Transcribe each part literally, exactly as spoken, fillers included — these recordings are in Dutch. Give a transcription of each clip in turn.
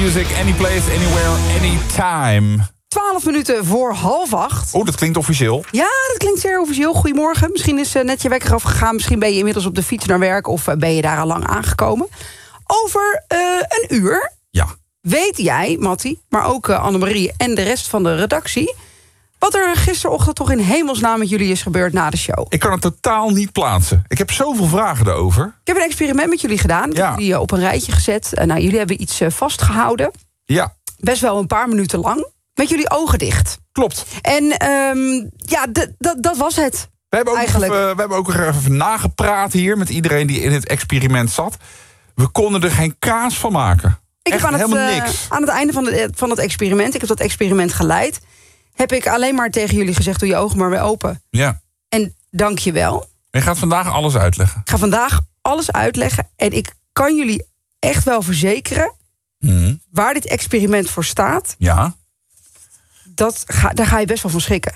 music, anyplace, anywhere, anytime. Twaalf minuten voor half acht. Oh, dat klinkt officieel. Ja, dat klinkt zeer officieel. Goedemorgen. Misschien is uh, net je wekker afgegaan. Misschien ben je inmiddels op de fiets naar werk. Of uh, ben je daar al lang aangekomen. Over uh, een uur Ja. weet jij, Mattie, maar ook uh, Annemarie en de rest van de redactie, wat er gisterochtend toch in hemelsnaam met jullie is gebeurd na de show. Ik kan het totaal niet plaatsen. Ik heb zoveel vragen erover. Ik heb een experiment met jullie gedaan. Ik Ja. heb jullie uh, op een rijtje gezet. Uh, nou, jullie hebben iets uh, vastgehouden. Ja, Best wel een paar minuten lang. Met jullie ogen dicht. klopt. En um, ja, d- d- dat was het. We hebben, ook nog Eigenlijk. even, we hebben ook nog even nagepraat hier met iedereen die in het experiment zat. We konden er geen kaas van maken. Ik Echt heb aan het, helemaal uh, niks. aan het einde van, de, van het experiment, ik heb dat experiment geleid, heb ik alleen maar tegen jullie gezegd, doe je ogen maar weer open. Ja. En dank je wel. Je gaat vandaag alles uitleggen. Ik ga vandaag alles uitleggen. En ik kan jullie echt wel verzekeren, Mhm. waar dit experiment voor staat, Ja. dat ga, daar ga je best wel van schrikken.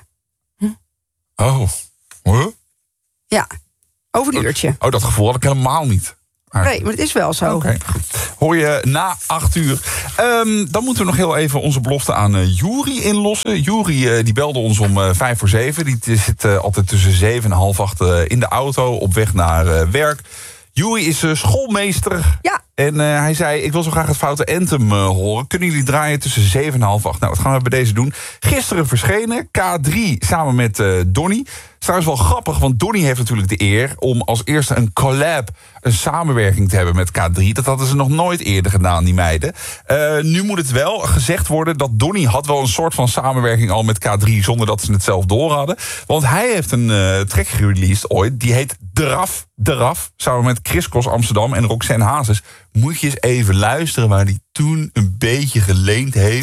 Oh. Huh? Ja, over een uurtje. Oh, dat gevoel had ik helemaal niet. Nee, maar het is wel zo. Oké, goed. Hoor je na acht uur. Um, dan moeten we nog heel even onze belofte aan uh, Juri inlossen. Juri uh, die belde ons om uh, vijf voor zeven. Die zit uh, altijd tussen zeven en half acht uh, in de auto op weg naar uh, werk. Juri is uh, schoolmeester. Ja. En uh, hij zei, ik wil zo graag het foute anthem uh, horen. Kunnen jullie draaien tussen zeven en half acht? Nou, dat gaan we bij deze doen. Gisteren verschenen K drie samen met uh, Donnie. Het is trouwens wel grappig, want Donnie heeft natuurlijk de eer om als eerste een collab, een samenwerking te hebben met K drie. Dat hadden ze nog nooit eerder gedaan, die meiden. Uh, nu moet het wel gezegd worden dat Donnie had wel een soort van samenwerking al met K drie, zonder dat ze het zelf door hadden. Want hij heeft een uh, track gereleased ooit, die heet Draf, Draf, samen met Chris Cross Amsterdam en Roxanne Hazes. Moet je eens even luisteren waar hij toen een beetje geleend heeft